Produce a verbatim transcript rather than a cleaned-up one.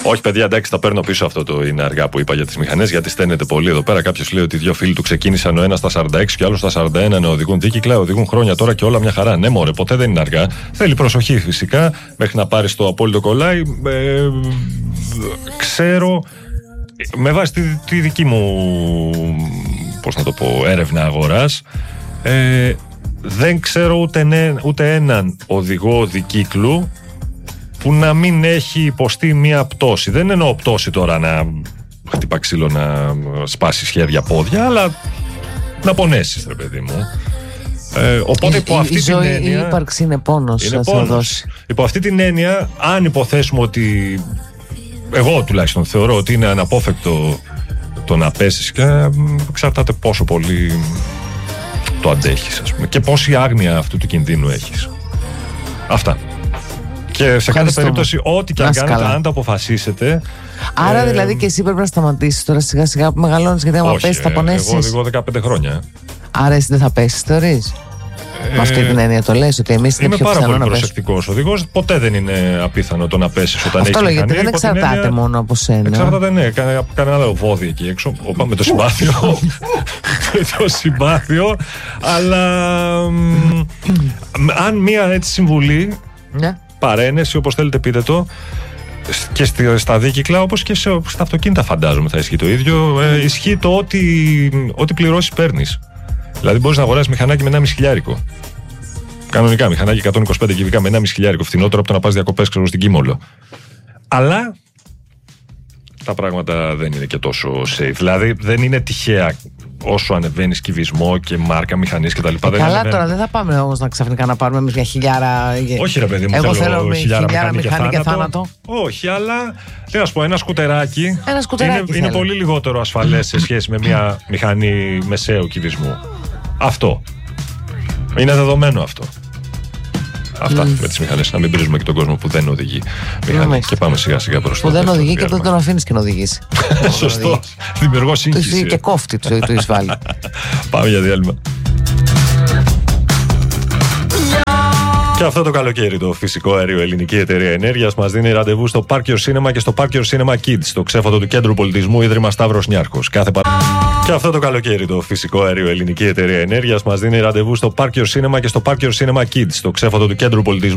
Όχι, παιδιά, εντάξει, τα παίρνω πίσω αυτό το είναι αργά που είπα για τις μηχανές, γιατί στέλνετε πολύ εδώ πέρα. Κάποιος λέει ότι δύο φίλοι του ξεκίνησαν ο ένας στα σαράντα έξι και ο άλλος στα σαράντα ένα να οδηγούν δίκυκλα, οδηγούν χρόνια τώρα και όλα μια χαρά. Ναι, μωρέ, ποτέ δεν είναι αργά. Θέλει προσοχή φυσικά μέχρι να πάρεις το απόλυτο κολλάι. Ε, ξέρω, με βάση τη, τη δική μου, πώς να το πω, έρευνα αγοράς, ε, δεν ξέρω ούτε, ναι, ούτε έναν οδηγό δικύκλου που να μην έχει υποστεί μία πτώση. Δεν εννοώ πτώση τώρα να χτυπά ξύλο, να σπάσει χέρια, πόδια, αλλά να πονέσεις, ρε παιδί μου. Ε, οπότε η, υπό η, αυτή η την ζωή, έννοια, η ύπαρξη είναι πόνος. είναι πόνος. Υπό αυτή την έννοια, αν υποθέσουμε ότι, εγώ τουλάχιστον θεωρώ ότι είναι αναπόφευκτο το να πέσεις, και εξαρτάται πόσο πολύ το αντέχεις, ας πούμε, και πόση άγνοια αυτού του κινδύνου έχεις. Αυτά. Και σε κάθε περίπτωση, ό,τι και αν κάνετε, αν το αποφασίσετε. Άρα ε, δηλαδή και εσύ πρέπει να σταματήσεις τώρα σιγά σιγά που μεγαλώνεις, γιατί άμα πέσεις θα πονέσεις. Εγώ οδηγώ δεκαπέντε χρόνια. Άρα εσύ δεν θα πέσεις, θεωρείς? Ε, Με αυτή την έννοια το λες, ότι εμείς είναι πιο πιθανό να πέσουμε. Είμαι πάρα πολύ προσεκτικός οδηγός. Ποτέ δεν είναι απίθανο το να πέσεις όταν έχεις μηχανή. Αυτό λέω, γιατί δεν εξαρτάται έννοια, μόνο από σένα. Εξαρτάται, ναι. Κανένα, κανένα άλλο βόδι εκεί έξω. Οπα, με το συμπάθειο. με το συμπάθειο. Αλλά αν μία έτσι συμβουλή, ναι, παρένεση, όπως θέλετε πείτε το, και στα δίκυκλα, όπως και σε, στα αυτοκίνητα φαντάζομαι θα ισχύει το ίδιο, ε, ισχύει το ότι ό,τι πληρώσεις παίρνεις. Δηλαδή μπορείς να αγοράσεις μηχανάκι με ένα μισή χιλιάρικο. Κανονικά μηχανάκι εκατόν είκοσι πέντε κυβικά με ένα μισή χιλιάρικο, φθηνότερο από το να πας διακοπές, ξέρω, στην Κίμολο. Αλλά τα πράγματα δεν είναι και τόσο safe. Δηλαδή δεν είναι τυχαία όσο ανεβαίνεις κυβισμό και μάρκα μηχανής κτλ. Ε, καλά ανεβαίνει. Τώρα δεν θα πάμε όμως να ξαφνικά να πάρουμε μια χιλιάρα. Όχι ρε παιδί μου, εγώ θέλω, θέλω χιλιάρα, χιλιάρα μηχανή, μηχανή και, και θάνατο. θάνατο. Όχι, αλλά τι να σου πω, ένα σκουτεράκι, ένα σκουτεράκι είναι, είναι πολύ λιγότερο ασφαλές σε σχέση με μια μηχανή μεσαίου κυβισμού. Αυτό. Είναι δεδομένο αυτό. Αυτά mm. με τις μηχανές. Να μην πρίζουμε και τον κόσμο που δεν οδηγεί μηχανή. Mm. Και πάμε σιγά σιγά προς το. Που δεν οδηγεί και δεν τον αφήνεις και να οδηγήσει. Σωστό. Δημιουργώ σύγχυση. Και κόφτη του εισβάλλει. Πάμε για διάλειμμα. Και αυτό το καλοκαίρι το φυσικό αέριο Ελληνική Εταιρεία Ενέργειας μας δίνει ραντεβού στο Park Your Cinema και στο Park Your Cinema Kids, το ξέφωτο του Κέντρου Πολιτισμού Ίδρυμα Σταύρος Νιάρχος. Κάθε πα... Και αυτό το καλοκαίρι το φυσικό αέριο Ελληνική Εταιρεία Ενέργειας μας δίνει ραντεβού στο Park Your Cinema και στο Park Your Cinema Kids, το ξέφωτο του Κέντρου Πολιτισμού